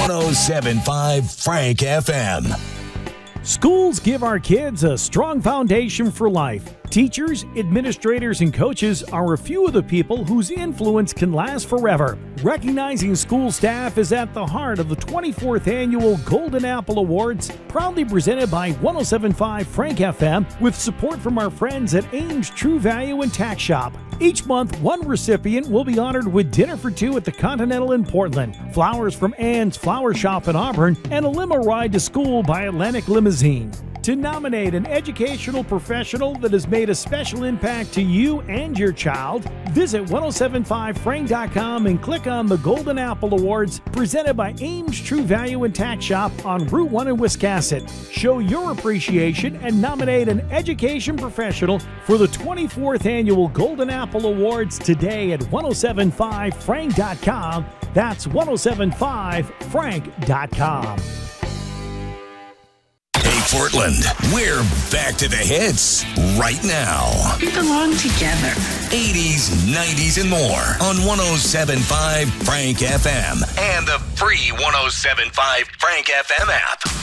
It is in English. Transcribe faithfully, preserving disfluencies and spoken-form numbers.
one oh seven point five Frank F M. Schools give our kids a strong foundation for life. Teachers, administrators, and coaches are a few of the people whose influence can last forever. Recognizing school staff is at the heart of the twenty-fourth Annual Golden Apple Awards, proudly presented by one oh seven point five Frank F M with support from our friends at Ames True Value and Tax Shop. Each month, one recipient will be honored with dinner for two at the Continental in Portland, flowers from Ann's Flower Shop in Auburn, and a limo ride to school by Atlantic Limousine. To nominate an educational professional that has made a special impact to you and your child, visit one oh seven point five frank dot com and click on the Golden Apple Awards presented by Ames True Value and Tax Shop on Route one in Wiscasset. Show your appreciation and nominate an education professional for the twenty-fourth Annual Golden Apple Awards today at one oh seven point five frank dot com. That's one oh seven point five frank dot com. Portland, we're back to the hits right now. We belong together. eighties, nineties, and more on one oh seven point five Frank F M and the free one oh seven point five Frank F M app.